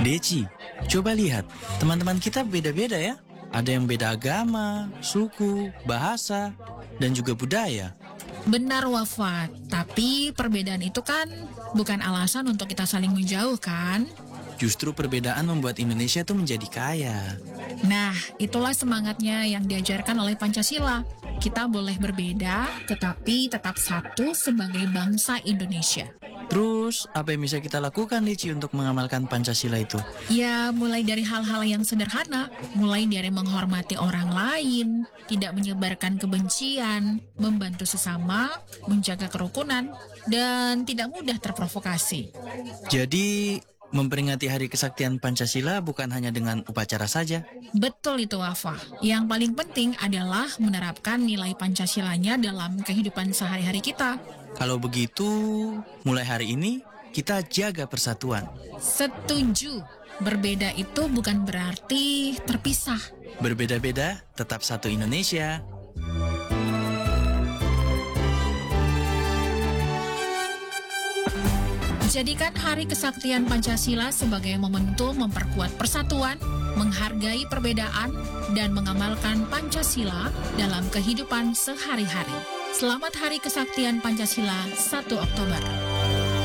Deci, coba lihat, teman-teman kita beda-beda ya. Ada yang beda agama, suku, bahasa, dan juga budaya. Benar Wafat, tapi perbedaan itu kan bukan alasan untuk kita saling menjauh kan? Justru perbedaan membuat Indonesia tuh menjadi kaya. Nah, itulah semangatnya yang diajarkan oleh Pancasila. Kita boleh berbeda, tetapi tetap satu sebagai bangsa Indonesia. Terus, apa yang bisa kita lakukan, Deci, untuk mengamalkan Pancasila itu? Ya, mulai dari hal-hal yang sederhana, mulai dari menghormati orang lain, tidak menyebarkan kebencian, membantu sesama, menjaga kerukunan, dan tidak mudah terprovokasi. Jadi, memperingati Hari Kesaktian Pancasila bukan hanya dengan upacara saja. Betul itu Wafa. Yang paling penting adalah menerapkan nilai Pancasilanya dalam kehidupan sehari-hari kita. Kalau begitu, mulai hari ini kita jaga persatuan. Setuju. Berbeda itu bukan berarti terpisah. Berbeda-beda, tetap satu Indonesia. Jadikan Hari Kesaktian Pancasila sebagai momentum memperkuat persatuan, menghargai perbedaan, dan mengamalkan Pancasila dalam kehidupan sehari-hari. Selamat Hari Kesaktian Pancasila 1 Oktober.